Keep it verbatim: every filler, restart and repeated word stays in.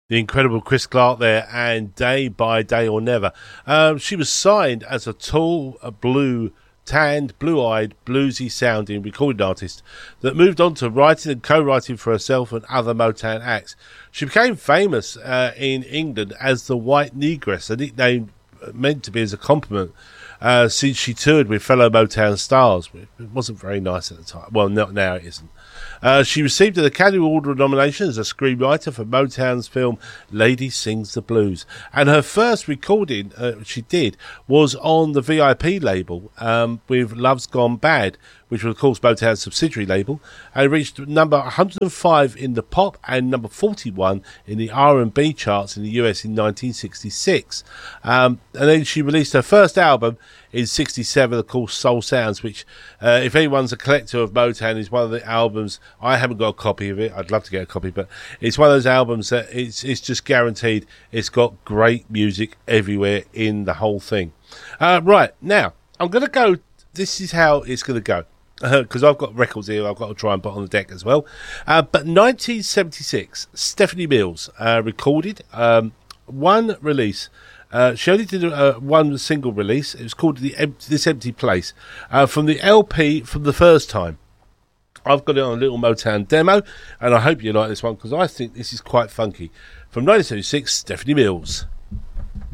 The incredible Chris Clark there, and Day by Day or Never. Um, she was signed as a tall, a blue, tanned, blue-eyed, bluesy-sounding recording artist that moved on to writing and co-writing for herself and other Motown acts. She became famous uh, in England as the White Negress, a nickname meant to be as a compliment, uh, since she toured with fellow Motown stars. It wasn't very nice at the time. Well, not now, it isn't. Uh, she received an Academy Award nomination as a screenwriter for Motown's film Lady Sings the Blues. And her first recording uh, she did was on the V I P label um, with Love's Gone Bad, which was, of course, Motown's subsidiary label, and reached number one hundred five in the pop and number forty-one in the R and B charts in the U S in nineteen sixty-six. Um, and then she released her first album in sixty-seven, of course, Soul Sounds, which, uh, if anyone's a collector of Motown, is one of the albums. I haven't got a copy of it. I'd love to get a copy, but it's one of those albums that it's it's just guaranteed it's got great music everywhere in the whole thing. Uh, right, now, I'm going to go, this is how it's going to go, because uh, I've got records here I've got to try and put on the deck as well. Uh, but nineteen seventy-six, Stephanie Mills uh, recorded um, one release. Uh, she only did uh, one single release. It was called the Em- This Empty Place, uh, from the L P From the First Time. I've got it on a little Motown demo, and I hope you like this one because I think this is quite funky. From nineteen seventy-six, Stephanie Mills.